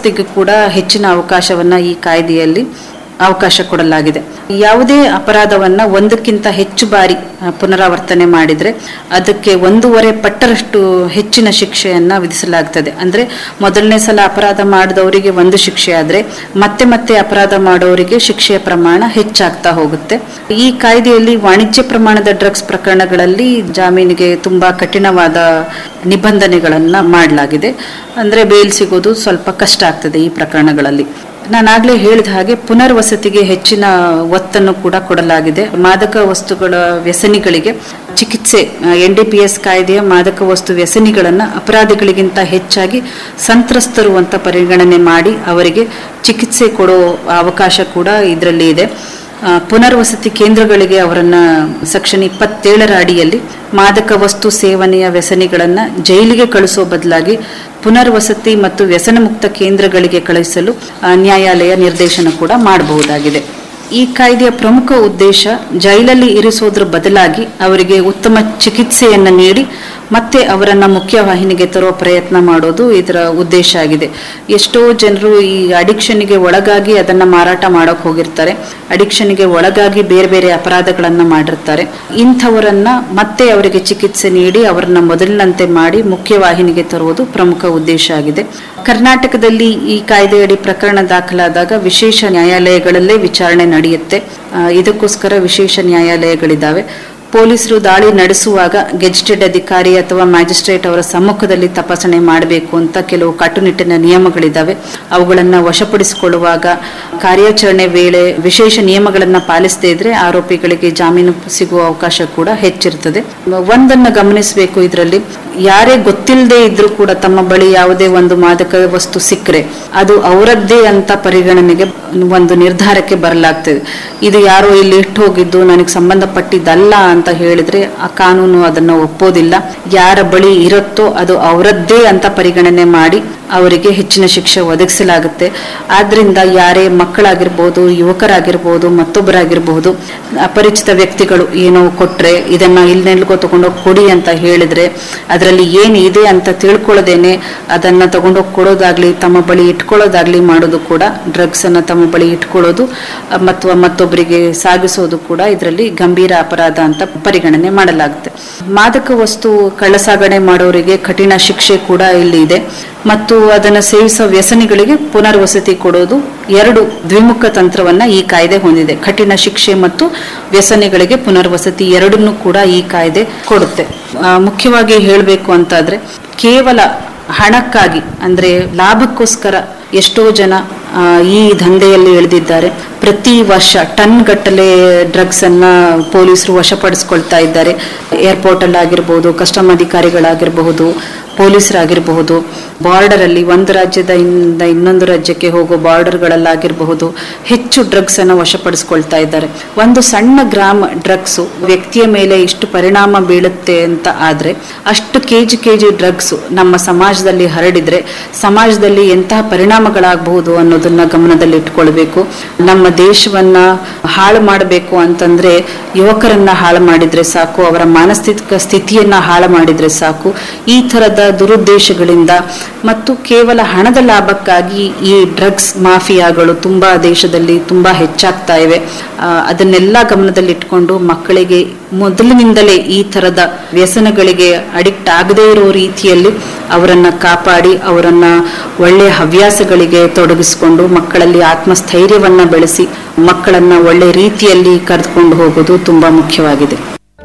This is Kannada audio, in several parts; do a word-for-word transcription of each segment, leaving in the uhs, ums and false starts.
ವಸತಿಗೂ ಕೂಡ ಹೆಚ್ಚಿನ ಅವಕಾಶವನ್ನ ಈ ಕಾಯ್ದೆಯಲ್ಲಿ ಅವಕಾಶ ಕೊಡಲಾಗಿದೆ. ಯಾವುದೇ ಅಪರಾಧವನ್ನ ಒಂದಕ್ಕಿಂತ ಹೆಚ್ಚು ಬಾರಿ ಪುನರಾವರ್ತನೆ ಮಾಡಿದ್ರೆ ಅದಕ್ಕೆ ಒಂದೂವರೆ ಪಟ್ಟರಷ್ಟು ಹೆಚ್ಚಿನ ಶಿಕ್ಷೆಯನ್ನ ವಿಧಿಸಲಾಗ್ತದೆ. ಅಂದ್ರೆ ಮೊದಲನೇ ಸಲ ಅಪರಾಧ ಮಾಡಿದವರಿಗೆ ಒಂದು ಶಿಕ್ಷೆ ಆದ್ರೆ ಮತ್ತೆ ಮತ್ತೆ ಅಪರಾಧ ಮಾಡೋರಿಗೆ ಶಿಕ್ಷೆಯ ಪ್ರಮಾಣ ಹೆಚ್ಚಾಗ್ತಾ ಹೋಗುತ್ತೆ. ಈ ಕಾಯ್ದೆಯಲ್ಲಿ ವಾಣಿಜ್ಯ ಪ್ರಮಾಣದ ಡ್ರಗ್ಸ್ ಪ್ರಕರಣಗಳಲ್ಲಿ ಜಾಮೀನಿಗೆ ತುಂಬಾ ಕಠಿಣವಾದ ನಿಬಂಧನೆಗಳನ್ನ ಮಾಡಲಾಗಿದೆ. ಅಂದ್ರೆ ಬೇಲ್ ಸಿಗೋದು ಸ್ವಲ್ಪ ಕಷ್ಟ ಆಗ್ತದೆ ಈ ಪ್ರಕರಣಗಳಲ್ಲಿ. ನಾನಾಗ್ಲೇ ಹೇಳಿದ ಹಾಗೆ ಪುನರ್ವಸತಿಗೆ ಹೆಚ್ಚಿನ ಒತ್ತನ್ನು ಕೂಡ ಕೊಡಲಾಗಿದೆ. ಮಾದಕ ವಸ್ತುಗಳ ವ್ಯಸನಿಗಳಿಗೆ ಚಿಕಿತ್ಸೆ, ಎನ್ ಡಿ ಪಿ ಎಸ್ ಕಾಯ್ದೆಯ ಮಾದಕ ವಸ್ತು ವ್ಯಸನಿಗಳನ್ನ ಅಪರಾಧಿಗಳಿಗಿಂತ ಹೆಚ್ಚಾಗಿ ಸಂತ್ರಸ್ತರು ಅಂತ ಪರಿಗಣನೆ ಮಾಡಿ ಅವರಿಗೆ ಚಿಕಿತ್ಸೆ ಕೊಡೋ ಅವಕಾಶ ಕೂಡ ಇದರಲ್ಲಿ ಇದೆ. ಪುನರ್ವಸತಿ ಕೇಂದ್ರಗಳಿಗೆ ಅವರನ್ನ ಸೆಕ್ಷನ್ ಇಪ್ಪತ್ತೇಳರ ಅಡಿಯಲ್ಲಿ ಮಾದಕ ವಸ್ತು ಸೇವನೆಯ ವ್ಯಸನಿಗಳನ್ನ ಜೈಲಿಗೆ ಕಳಿಸೋ ಬದಲಾಗಿ ಪುನರ್ವಸತಿ ಮತ್ತು ವ್ಯಸನ ಮುಕ್ತ ಕೇಂದ್ರಗಳಿಗೆ ಕಳುಹಿಸಲು ನ್ಯಾಯಾಲಯ ನಿರ್ದೇಶನ ಕೂಡ ಮಾಡಬಹುದಾಗಿದೆ. ಈ ಕಾಯ್ದೆಯ ಪ್ರಮುಖ ಉದ್ದೇಶ ಜೈಲಲ್ಲಿ ಇರಿಸೋದ್ರ ಬದಲಾಗಿ ಅವರಿಗೆ ಉತ್ತಮ ಚಿಕಿತ್ಸೆಯನ್ನ ನೀಡಿ ಮತ್ತೆ ಅವರನ್ನ ಮುಖ್ಯವಾಹಿನಿಗೆ ತರುವ ಪ್ರಯತ್ನ ಮಾಡೋದು ಇದರ ಉದ್ದೇಶ ಆಗಿದೆ. ಎಷ್ಟೋ ಜನರು ಈ ಅಡಿಕ್ಷನ್ಗೆ ಒಳಗಾಗಿ ಅದನ್ನ ಮಾರಾಟ ಮಾಡಕ್ ಹೋಗಿರ್ತಾರೆ, ಅಡಿಕ್ಷನ್ಗೆ ಒಳಗಾಗಿ ಬೇರೆ ಬೇರೆ ಅಪರಾಧಗಳನ್ನ ಮಾಡಿರ್ತಾರೆ. ಇಂಥವರನ್ನ ಮತ್ತೆ ಅವರಿಗೆ ಚಿಕಿತ್ಸೆ ನೀಡಿ ಅವರನ್ನ ಮೊದಲಿನಂತೆ ಮಾಡಿ ಮುಖ್ಯವಾಹಿನಿಗೆ ತರುವುದು ಪ್ರಮುಖ ಉದ್ದೇಶ ಆಗಿದೆ. ಕರ್ನಾಟಕದಲ್ಲಿ ಈ ಕಾಯ್ದೆಯಡಿ ಪ್ರಕರಣ ದಾಖಲಾದಾಗ ವಿಶೇಷ ನ್ಯಾಯಾಲಯಗಳಲ್ಲೇ ವಿಚಾರಣೆ ನಡೆಯುತ್ತೆ. ಇದಕ್ಕೋಸ್ಕರ ವಿಶೇಷ ನ್ಯಾಯಾಲಯಗಳಿದ್ದಾವೆ. ಪೊಲೀಸರು ದಾಳಿ ನಡೆಸುವಾಗ ಗೆಜೆಟೆಡ್ ಅಧಿಕಾರಿ ಅಥವಾ ಮ್ಯಾಜಿಸ್ಟ್ರೇಟ್ ಅವರ ಸಮ್ಮುಖದಲ್ಲಿ ತಪಾಸಣೆ ಮಾಡಬೇಕು ಅಂತ ಕೆಲವು ಕಟ್ಟುನಿಟ್ಟಿನ ನಿಯಮಗಳಿದ್ದಾವೆ. ಅವುಗಳನ್ನ ವಶಪಡಿಸಿಕೊಳ್ಳುವಾಗ ಕಾರ್ಯಾಚರಣೆ ವೇಳೆ ವಿಶೇಷ ನಿಯಮಗಳನ್ನ ಪಾಲಿಸದೇ ಇದ್ರೆ ಆರೋಪಿಗಳಿಗೆ ಜಾಮೀನು ಸಿಗುವ ಅವಕಾಶ ಕೂಡ ಹೆಚ್ಚಿರ್ತದೆ. ಒಂದನ್ನ ಗಮನಿಸಬೇಕು, ಇದರಲ್ಲಿ ಯಾರೇ ಗೊತ್ತಿಲ್ಲದೆ ಇದ್ರೂ ಕೂಡ ತಮ್ಮ ಬಳಿ ಯಾವುದೇ ಒಂದು ಮಾದಕ ವಸ್ತು ಸಿಕ್ಕರೆ ಅದು ಅವರದ್ದೇ ಅಂತ ಪರಿಗಣನೆಗೆ ಒಂದು ನಿರ್ಧಾರಕ್ಕೆ ಬರಲಾಗ್ತದೆ. ಇದು ಯಾರೋ ಇಲ್ಲಿ ಇಟ್ಟು ಹೋಗಿದ್ದು ನನಗೆ ಸಂಬಂಧಪಟ್ಟಿದ್ದಲ್ಲ ಅಂತ ಹೇಳಿದ್ರೆ ಆ ಕಾನೂನು ಅದನ್ನ ಒಪ್ಪೋದಿಲ್ಲ. ಯಾರ ಬಳಿ ಇರುತ್ತೋ ಅದು ಅವರದ್ದೇ ಅಂತ ಪರಿಗಣನೆ ಮಾಡಿ ಅವರಿಗೆ ಹೆಚ್ಚಿನ ಶಿಕ್ಷೆ ಒದಗಿಸಲಾಗುತ್ತೆ. ಆದ್ರಿಂದ ಯಾರೇ ಮಕ್ಕಳಾಗಿರ್ಬೋದು, ಯುವಕರಾಗಿರ್ಬೋದು, ಮತ್ತೊಬ್ಬರಾಗಿರ್ಬಹುದು ಅಪರಿಚಿತ ವ್ಯಕ್ತಿಗಳು ಏನೋ ಕೊಟ್ರೆ ಇದನ್ನ ಇಲ್ಲೆಲ್ಗೋ ತಗೊಂಡೋಗಿ ಕೊಡಿ ಅಂತ ಹೇಳಿದ್ರೆ ಅದರಲ್ಲಿ ಏನ್ ಇದೆ ಅಂತ ತಿಳ್ಕೊಳ್ಳೋದೇನೆ ಅದನ್ನ ತಗೊಂಡೋಗಿ ಕೊಡೋದಾಗ್ಲಿ ತಮ್ಮ ಬಳಿ ಇಟ್ಕೊಳ್ಳೋದಾಗ್ಲಿ ಮಾಡೋದು ಕೂಡ, ಡ್ರಗ್ಸ್ ಅನ್ನ ತಮ್ಮ ಬಳಿ ಇಟ್ಕೊಳ್ಳೋದು ಮತ್ತು ಮತ್ತೊಬ್ಬರಿಗೆ ಸಾಗಿಸೋದು ಕೂಡ ಇದರಲ್ಲಿ ಗಂಭೀರ ಅಪರಾಧ ಅಂತ ಪರಿಗಣನೆ ಮಾಡಲಾಗುತ್ತೆ. ಮಾದಕ ವಸ್ತು ಕಳ್ಳಸಾಗಣೆ ಮಾಡೋರಿಗೆ ಕಠಿಣ ಶಿಕ್ಷೆ ಕೂಡ ಇಲ್ಲಿ ಇದೆ ಮತ್ತು ಅದನ್ನು ಸೇವಿಸುವ ವ್ಯಸನಿಗಳಿಗೆ ಪುನರ್ವಸತಿ ಕೊಡೋದು ಎರಡು ದ್ವಿಮುಖ ತಂತ್ರವನ್ನ ಈ ಕಾಯ್ದೆ ಹೊಂದಿದೆ. ಕಠಿಣ ಶಿಕ್ಷೆ ಮತ್ತು ವ್ಯಸನಿಗಳಿಗೆ ಪುನರ್ವಸತಿ ಎರಡನ್ನೂ ಕೂಡ ಈ ಕಾಯ್ದೆ ಕೊಡುತ್ತೆ. ಮುಖ್ಯವಾಗಿ ಹೇಳಬೇಕು ಅಂತಾದ್ರೆ ಕೇವಲ ಹಣಕ್ಕಾಗಿ ಅಂದ್ರೆ ಲಾಭಕ್ಕೋಸ್ಕರ ಎಷ್ಟೋ ಜನ ಈ ದಂಧೆಯಲ್ಲಿ ಇಳಿದಿದ್ದಾರೆ. ಪ್ರತಿ ವರ್ಷ ಟನ್ ಗಟ್ಟಲೆ ಡ್ರಗ್ಸ್ ಅನ್ನ ಪೊಲೀಸರು ವಶಪಡಿಸಿಕೊಳ್ತಾ ಇದ್ದಾರೆ. ಏರ್ಪೋರ್ಟ್ ಅಲ್ಲಿ ಆಗಿರಬಹುದು, ಕಸ್ಟಮ್ ಅಧಿಕಾರಿಗಳಾಗಿರಬಹುದು, ಪೊಲೀಸರಾಗಿರಬಹುದು, ಬಾರ್ಡರ್ ಅಲ್ಲಿ ಒಂದು ರಾಜ್ಯದ ಇಂದ ಇನ್ನೊಂದು ರಾಜ್ಯಕ್ಕೆ ಹೋಗೋ ಬಾರ್ಡರ್ಗಳಲ್ಲಾಗಿರಬಹುದು ಹೆಚ್ಚು ಡ್ರಗ್ಸ್ ಅನ್ನ ವಶಪಡಿಸಿಕೊಳ್ತಾ ಇದ್ದಾರೆ. ಒಂದು ಸಣ್ಣ ಗ್ರಾಮ್ ಡ್ರಗ್ಸ್ ವ್ಯಕ್ತಿಯ ಮೇಲೆ ಇಷ್ಟು ಪರಿಣಾಮ ಬೀಳುತ್ತೆ ಅಂತ ಆದ್ರೆ ಅಷ್ಟು ಕೆಜಿ ಕೆಜಿ ಡ್ರಗ್ಸ್ ನಮ್ಮ ಸಮಾಜದಲ್ಲಿ ಹರಡಿದ್ರೆ ಸಮಾಜದಲ್ಲಿ ಎಂತಹ ಪರಿಣಾಮಗಳಾಗಬಹುದು ಅನ್ನೋದನ್ನ ಗಮನದಲ್ಲಿ ಇಟ್ಕೊಳ್ಬೇಕು. ನಮ್ಮ ದೇಶವನ್ನ ಹಾಳು ಮಾಡಬೇಕು ಅಂತಂದ್ರೆ ಯುವಕರನ್ನ ಹಾಳು ಮಾಡಿದ್ರೆ ಸಾಕು, ಅವರ ಮಾನಸಿಕ ಸ್ಥಿತಿಯನ್ನ ಹಾಳು ಮಾಡಿದ್ರೆ ಸಾಕು. ಈ ತರದ ದುರುದ್ದೇಶಗಳಿಂದ ಮತ್ತು ಕೇವಲ ಹಣದ ಲಾಭಕ್ಕಾಗಿ ಈ ಡ್ರಗ್ಸ್ ಮಾಫಿಯಾಗಳು ತುಂಬಾ ದೇಶದಲ್ಲಿ ತುಂಬಾ ಹೆಚ್ಚಾಗ್ತಾ ಇವೆ. ಅದನ್ನೆಲ್ಲ ಗಮನದಲ್ಲಿಟ್ಕೊಂಡು ಮಕ್ಕಳಿಗೆ ಮೊದಲಿನಿಂದಲೇ ಈ ತರದ ವ್ಯಸನಗಳಿಗೆ ಅಡಿಕ್ಟ್ ಆಗದೇ ಇರೋ ರೀತಿಯಲ್ಲಿ ಅವರನ್ನ ಕಾಪಾಡಿ ಅವರನ್ನ ಒಳ್ಳೆಯ ಹವ್ಯಾಸಗಳಿಗೆ ತೊಡಗಿಸಿಕೊಂಡು ಮಕ್ಕಳಲ್ಲಿ ಆತ್ಮಸ್ಥೈರ್ಯವನ್ನ ಬೆಳೆಸಿ ಮಕ್ಕಳನ್ನ ಒಳ್ಳೆ ರೀತಿಯಲ್ಲಿ ಕರೆದುಕೊಂಡು ಹೋಗೋದು ತುಂಬಾ ಮುಖ್ಯವಾಗಿದೆ.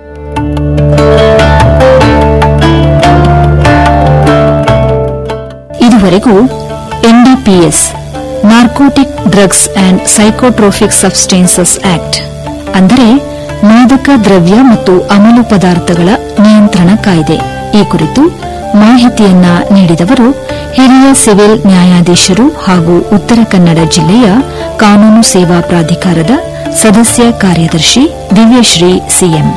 ಇದುವರೆಗೂ N D P S narcotic drugs and psychotropic substances act ಅಂದರೆ ಮಾದಕ ದ್ರವ್ಯ ಮತ್ತು ಅಮಲು ಪದಾರ್ಥಗಳ ನಿಯಂತ್ರಣ ಕಾಯ್ದೆ ಈ ಕುರಿತು ಮಾಹಿತಿಯನ್ನ ನೀಡಿದವರು ಹಿರಿಯ ಸಿವಿಲ್ ನ್ಯಾಯಾಧೀಶರು ಹಾಗೂ ಉತ್ತರ ಕನ್ನಡ ಜಿಲ್ಲೆಯ ಕಾನೂನು ಸೇವಾ ಪ್ರಾಧಿಕಾರದ ಸದಸ್ಯ ಕಾರ್ಯದರ್ಶಿ ದಿವ್ಯಶ್ರೀ ಸಿಎಂ.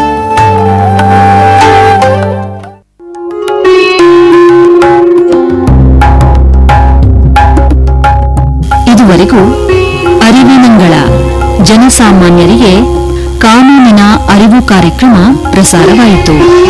ಇದುವರೆಗೂ ಅರಿವಿನಂಗಳ ಜನಸಾಮಾನ್ಯರಿಗೆ ಕಾನೂನಿನ ಅರಿವು ಕಾರ್ಯಕ್ರಮ ಪ್ರಸಾರವಾಯಿತು.